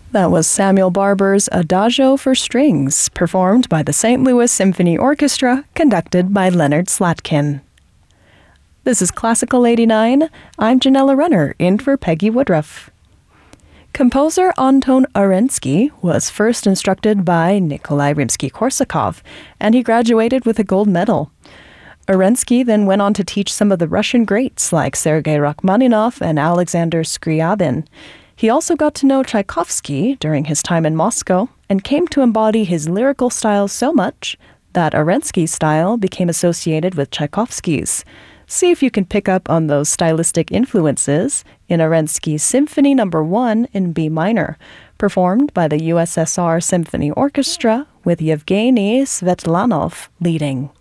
That was Samuel Barber's Adagio for Strings, performed by the St. Louis Symphony Orchestra, conducted by Leonard Slatkin. This is Classical 89. I'm Janella Renner, in for Peggy Woodruff. Composer Anton Arensky was first instructed by Nikolai Rimsky-Korsakov, and he graduated with a gold medal. Arensky then went on to teach some of the Russian greats like Sergei Rachmaninoff and Alexander Scriabin. He also got to know Tchaikovsky during his time in Moscow and came to embody his lyrical style so much that Arensky's style became associated with Tchaikovsky's. See if you can pick up on those stylistic influences in Arensky's Symphony No. 1 in B minor, performed by the USSR Symphony Orchestra with Yevgeny Svetlanov leading.